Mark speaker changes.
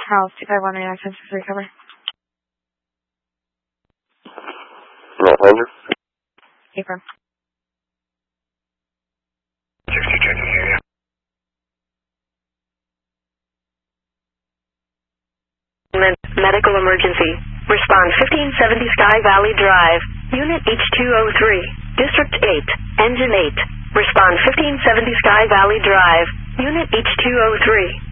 Speaker 1: House 251 recover.
Speaker 2: No, 100.
Speaker 1: Affirm.
Speaker 2: 60 checking area.
Speaker 3: Medical emergency. Respond 1570 Sky Valley Drive. Unit H203. District 8. Engine 8. Respond 1570 Sky Valley Drive. Unit H203.